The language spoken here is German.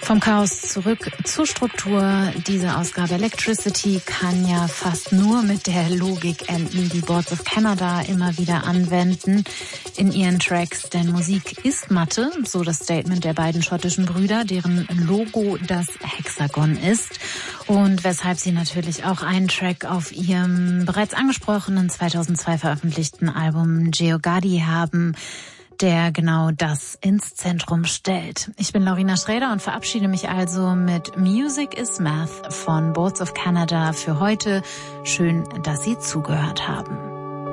Vom Chaos zurück zur Struktur. Diese Ausgabe Electricity kann ja fast nur mit der Logik enden, die Boards of Canada immer wieder anwenden in ihren Tracks. Denn Musik ist Mathe, so das Statement der beiden schottischen Brüder, deren Logo das Hexagon ist. Und weshalb sie natürlich auch einen Track auf ihrem bereits angesprochenen 2002 veröffentlichten Album Geogadi haben, der genau das ins Zentrum stellt. Ich bin Laurina Schrader und verabschiede mich also mit Music is Math von Boards of Canada für heute. Schön, dass Sie zugehört haben.